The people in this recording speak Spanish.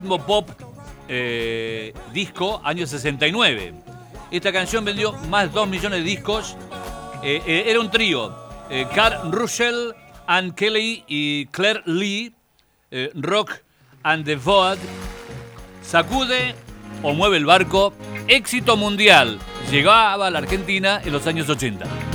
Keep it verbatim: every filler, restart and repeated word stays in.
Pop eh, disco, año sesenta y nueve. Esta canción vendió más de dos millones de discos. Eh, eh, era un trío. Eh, Carl Russell, Ann Kelly y Claire Lee. Eh, Rock and the Void. Sacude o mueve el barco. Éxito mundial. Llegaba a la Argentina en los años ochenta.